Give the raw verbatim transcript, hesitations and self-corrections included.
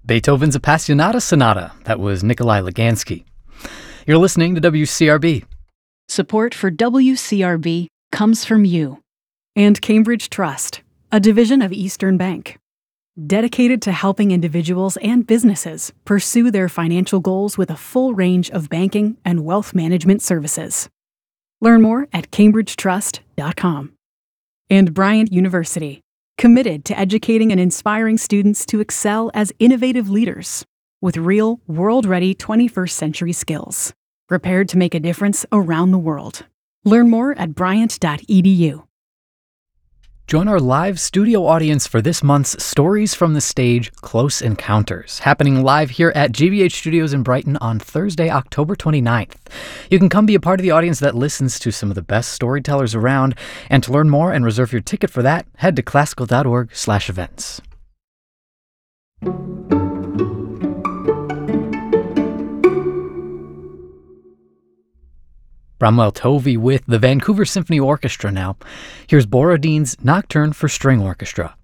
Beethoven's Appassionata Sonata. That was Nikolai Lugansky. You're listening to W C R B. Support for W C R B comes from you. And Cambridge Trust, a division of Eastern Bank, dedicated to helping individuals and businesses pursue their financial goals with a full range of banking and wealth management services. Learn more at cambridge trust dot com. And Bryant University, committed to educating and inspiring students to excel as innovative leaders with real, world-ready twenty-first century skills, prepared to make a difference around the world. Learn more at bryant dot e d u. Join our live studio audience for this month's Stories from the Stage Close Encounters, happening live here at G B H Studios in Brighton on Thursday, October twenty-ninth. You can come be a part of the audience that listens to some of the best storytellers around, and to learn more and reserve your ticket for that, head to classical dot org slash events. Bramwell Tovey with the Vancouver Symphony Orchestra now. Here's Borodine's Nocturne for String Orchestra.